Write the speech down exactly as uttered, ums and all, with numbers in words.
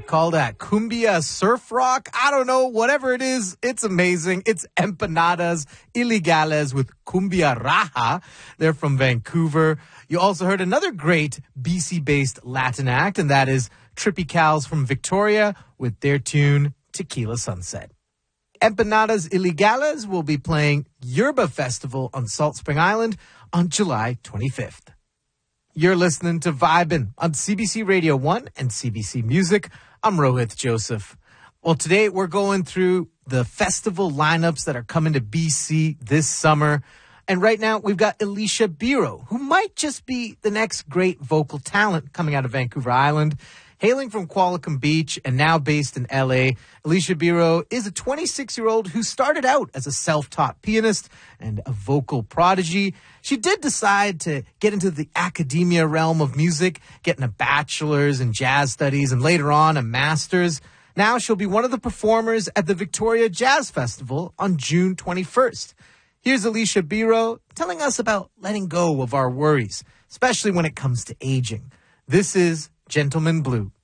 call that cumbia surf rock? I don't know. Whatever it is, it's amazing. It's Empanadas Ilegales with Cumbia Raja. They're from Vancouver. You also heard another great B C-based Latin act, and that is Trippy Cows from Victoria with their tune Tequila Sunset. Empanadas Ilegales will be playing Yerba Festival on Salt Spring Island on July twenty-fifth. You're listening to Vibin' on C B C Radio one and C B C Music. I'm Rohit Joseph. Well, today we're going through the festival lineups that are coming to B C this summer. And right now we've got Alicia Biro, who might just be the next great vocal talent coming out of Vancouver Island. Hailing from Qualicum Beach and now based in L A, Alicia Biro is a twenty-six-year-old who started out as a self-taught pianist and a vocal prodigy. She did decide to get into the academia realm of music, getting a bachelor's in jazz studies and later on a master's. Now she'll be one of the performers at the Victoria Jazz Festival on June twenty-first. Here's Alicia Biro telling us about letting go of our worries, especially when it comes to aging. This is Gentleman Blue.